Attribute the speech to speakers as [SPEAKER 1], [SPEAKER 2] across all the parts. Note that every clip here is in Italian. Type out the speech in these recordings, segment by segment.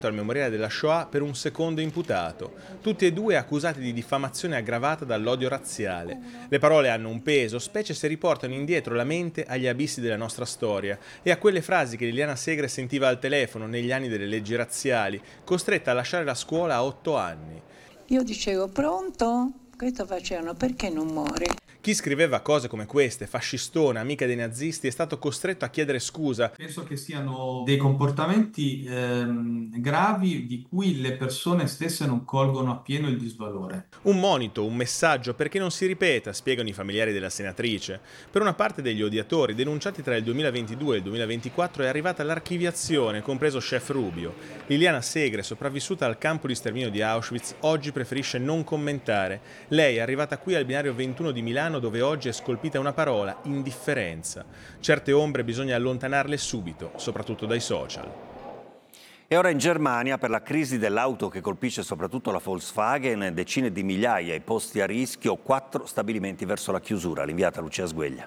[SPEAKER 1] al memoriale della Shoah per un secondo imputato, tutti e due accusati di diffamazione aggravata dall'odio razziale. Le parole hanno un peso, specie se riportano indietro la mente agli abissi della nostra storia e a quelle frasi che Liliana Segre sentiva al telefono negli anni delle leggi razziali, costretta a lasciare la scuola a 8 anni.
[SPEAKER 2] Io dicevo, pronto? Questo facevano, perché non muore?
[SPEAKER 1] Chi scriveva cose come queste, fascistona, amica dei nazisti, è stato costretto a chiedere scusa.
[SPEAKER 3] Penso che siano dei comportamenti gravi di cui le persone stesse non colgono appieno il disvalore.
[SPEAKER 1] Un monito, un messaggio perché non si ripeta, spiegano i familiari della senatrice. Per una parte degli odiatori, denunciati tra il 2022 e il 2024, è arrivata l'archiviazione, compreso chef Rubio. Liliana Segre, sopravvissuta al campo di sterminio di Auschwitz, oggi preferisce non commentare. Lei è arrivata qui al binario 21 di Milano, dove oggi è scolpita una parola: indifferenza. Certe ombre bisogna allontanarle subito, soprattutto dai social.
[SPEAKER 4] E ora in Germania, per la crisi dell'auto che colpisce soprattutto la Volkswagen, decine di migliaia i posti a rischio, 4 stabilimenti verso la chiusura. L'inviata Lucia Sgueglia.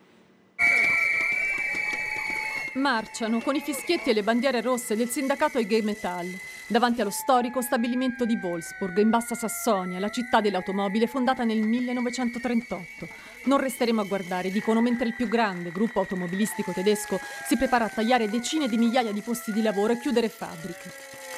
[SPEAKER 5] Marciano con i fischietti e le bandiere rosse del sindacato IG Metall davanti allo storico stabilimento di Wolfsburg, in Bassa Sassonia, la città dell'automobile fondata nel 1938. Non resteremo a guardare, dicono, mentre il più grande gruppo automobilistico tedesco si prepara a tagliare decine di migliaia di posti di lavoro e chiudere fabbriche.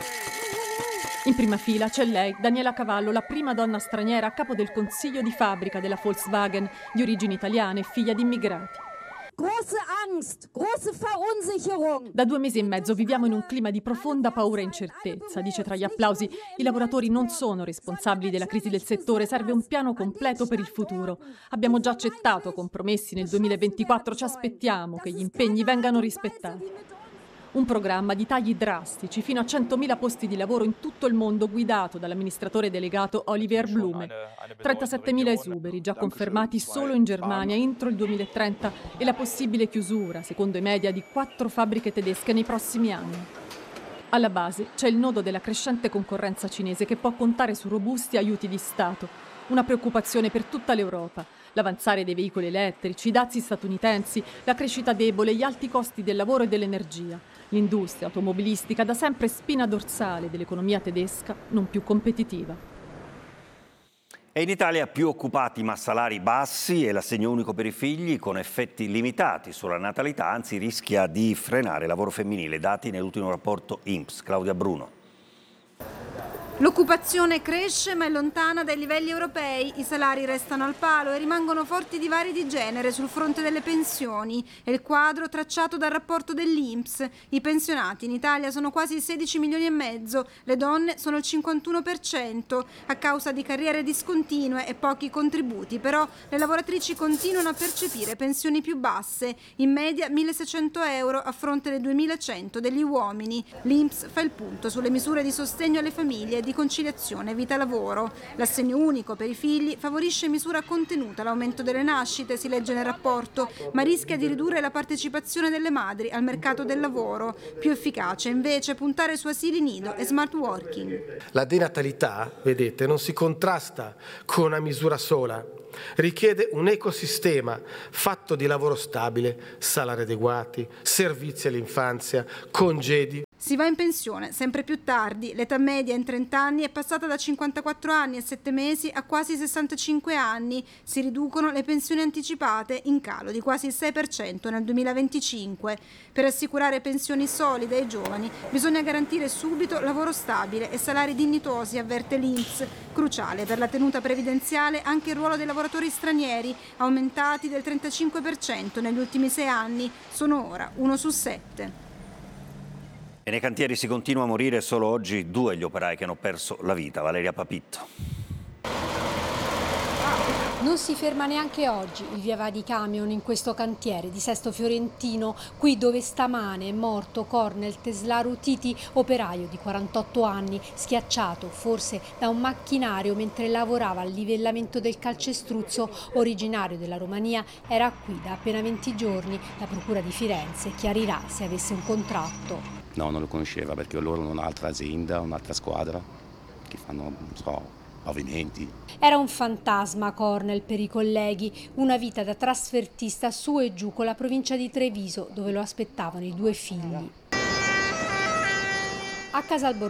[SPEAKER 5] In prima fila c'è lei, Daniela Cavallo, la prima donna straniera a capo del consiglio di fabbrica della Volkswagen, di origini italiane e figlia di immigrati.
[SPEAKER 6] Große Angst, große Verunsicherung.
[SPEAKER 5] Da 2 mesi e mezzo viviamo in un clima di profonda paura e incertezza, dice tra gli applausi. I lavoratori non sono responsabili della crisi del settore, serve un piano completo per il futuro. Abbiamo già accettato compromessi nel 2024, ci aspettiamo che gli impegni vengano rispettati. Un programma di tagli drastici fino a 100.000 posti di lavoro in tutto il mondo, guidato dall'amministratore delegato Oliver Blume. 37.000 esuberi già confermati solo in Germania entro il 2030 e la possibile chiusura, secondo i media, di 4 fabbriche tedesche nei prossimi anni. Alla base c'è il nodo della crescente concorrenza cinese che può contare su robusti aiuti di Stato. Una preoccupazione per tutta l'Europa. L'avanzare dei veicoli elettrici, i dazi statunitensi, la crescita debole, gli alti costi del lavoro e dell'energia. L'industria automobilistica, da sempre spina dorsale dell'economia tedesca, non più competitiva.
[SPEAKER 4] E in Italia più occupati ma salari bassi e l'assegno unico per i figli con effetti limitati sulla natalità, anzi rischia di frenare il lavoro femminile. Dati nell'ultimo rapporto INPS. Claudia Bruno.
[SPEAKER 7] L'occupazione cresce ma è lontana dai livelli europei, i salari restano al palo e rimangono forti divari di genere sul fronte delle pensioni. È il quadro tracciato dal rapporto dell'INPS. I pensionati in Italia sono quasi 16 milioni e mezzo, le donne sono il 51%. A causa di carriere discontinue e pochi contributi, però, le lavoratrici continuano a percepire pensioni più basse, in media 1.600 euro a fronte dei 2.100 degli uomini. L'INPS fa il punto sulle misure di sostegno alle famiglie e di conciliazione vita-lavoro. L'assegno unico per i figli favorisce in misura contenuta l'aumento delle nascite, si legge nel rapporto, ma rischia di ridurre la partecipazione delle madri al mercato del lavoro. Più efficace invece puntare su asili nido e smart working.
[SPEAKER 8] La denatalità, vedete, non si contrasta con una misura sola. Richiede un ecosistema fatto di lavoro stabile, salari adeguati, servizi all'infanzia, congedi.
[SPEAKER 7] Si va in pensione sempre più tardi, l'età media in 30 anni è passata da 54 anni e 7 mesi a quasi 65 anni, si riducono le pensioni anticipate in calo di quasi il 6% nel 2025. Per assicurare pensioni solide ai giovani bisogna garantire subito lavoro stabile e salari dignitosi, avverte l'INPS. Cruciale per la tenuta previdenziale anche il ruolo dei lavoratori stranieri, aumentati del 35% negli ultimi 6 anni, sono ora 1 su 7.
[SPEAKER 4] E nei cantieri si continua a morire, solo oggi 2 gli operai che hanno perso la vita. Valeria Papitto.
[SPEAKER 9] Non si ferma neanche oggi il via vai di camion in questo cantiere di Sesto Fiorentino, qui dove stamane è morto Cornel Teslaru Titi, operaio di 48 anni, schiacciato forse da un macchinario mentre lavorava al livellamento del calcestruzzo. Originario della Romania, era qui da appena 20 giorni. La procura di Firenze chiarirà se avesse un contratto.
[SPEAKER 10] No, non lo conosceva perché loro hanno un'altra azienda, un'altra squadra che fanno, non so, pavimenti.
[SPEAKER 9] Era un fantasma Cornel per i colleghi, una vita da trasfertista su e giù con la provincia di Treviso, dove lo aspettavano i 2 figli. A Casalborsetti